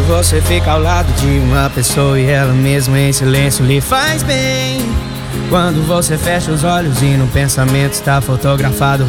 você fica ao lado de uma pessoa e ela mesmo em silêncio lhe faz bem. Quando você fecha os olhos e no pensamento está fotografado